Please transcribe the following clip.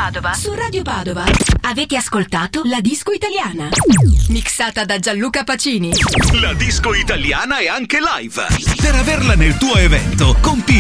Padova. Su Radio Padova avete ascoltato La Disco Italiana, mixata da Gianluca Pacini. La disco italiana è anche live. Per averla nel tuo evento, compi